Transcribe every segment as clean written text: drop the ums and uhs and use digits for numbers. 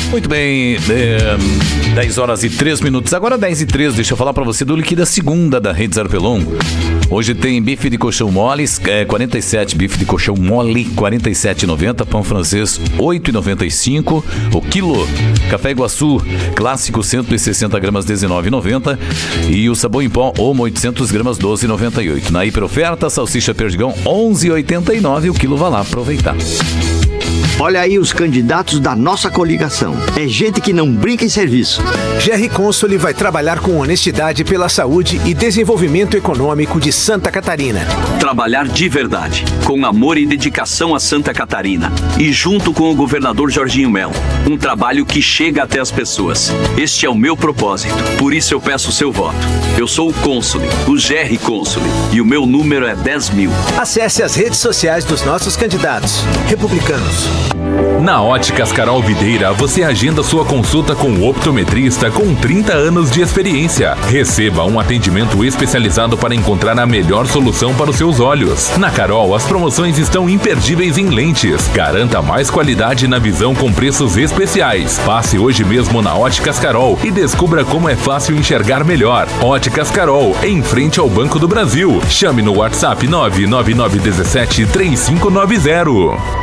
Muito bem, 10 horas e 3 minutos. Agora 10 e 3, deixa eu falar pra você do Liquida Segunda da Rede Zarpelon. Hoje tem bife de colchão mole, 47, bife de colchão mole, 47,90, pão francês, 8,95 o quilo. Café Iguaçu, clássico, 160 gramas, 19,90. E o sabão em pó, Omo, 800 gramas, 12,98. Na hiperoferta, salsicha Perdigão, 11,89 o quilo. Vá lá aproveitar. Olha aí os candidatos da nossa coligação. É gente que não brinca em serviço. GR Consoli vai trabalhar com honestidade pela saúde e desenvolvimento econômico de Santa Catarina. Trabalhar de verdade, com amor e dedicação a Santa Catarina. E junto com o governador Jorginho Melo. Um trabalho que chega até as pessoas. Este é o meu propósito. Por isso eu peço o seu voto. Eu sou o Consoli, o GR Consoli. E o meu número é 10.000. Acesse as redes sociais dos nossos candidatos republicanos. Na Óticas Carol Videira, você agenda sua consulta com o optometrista com 30 anos de experiência. Receba um atendimento especializado para encontrar a melhor solução para os seus olhos. Na Carol, as promoções estão imperdíveis em lentes. Garanta mais qualidade na visão com preços especiais. Passe hoje mesmo na Óticas Carol e descubra como é fácil enxergar melhor. Óticas Carol, em frente ao Banco do Brasil. Chame no WhatsApp 99917-3590.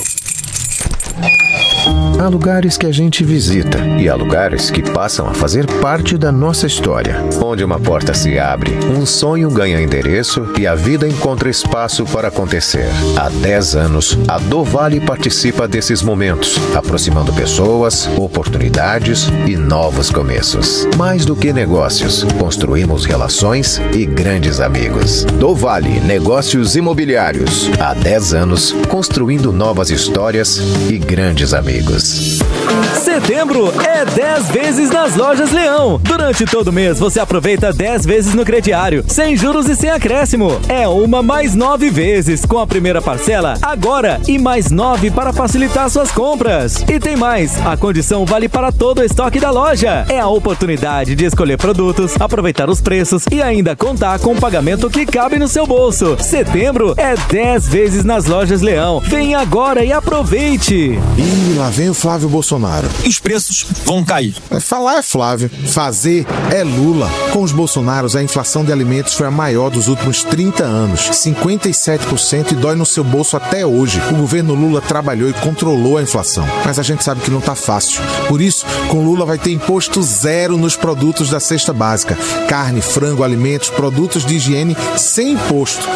Há lugares que a gente visita e há lugares que passam a fazer parte da nossa história. Onde uma porta se abre, um sonho ganha endereço e a vida encontra espaço para acontecer. Há 10 anos, a Dovale participa desses momentos, aproximando pessoas, oportunidades e novos começos. Mais do que negócios, construímos relações e grandes amigos. Dovale Negócios Imobiliários. Há 10 anos, construindo novas histórias e grandes amigos. Setembro é 10 vezes nas Lojas Leão. Durante todo mês você aproveita 10 vezes no crediário, sem juros e sem acréscimo. É uma mais 9 vezes com a primeira parcela agora e mais 9 para facilitar suas compras. E tem mais, a condição vale para todo o estoque da loja. É a oportunidade de escolher produtos, aproveitar os preços e ainda contar com um pagamento que cabe no seu bolso. Setembro é 10 vezes nas Lojas Leão. Vem agora e aproveite. Ih, lá vem o Flávio Bolsonaro. Os preços vão cair. Falar é Flávio, fazer é Lula. Com os Bolsonaros, a inflação de alimentos foi a maior dos últimos 30 anos. 57% e dói no seu bolso até hoje. O governo Lula trabalhou e controlou a inflação. Mas a gente sabe que não tá fácil. Por isso, com Lula vai ter imposto zero nos produtos da cesta básica. Carne, frango, alimentos, produtos de higiene sem imposto.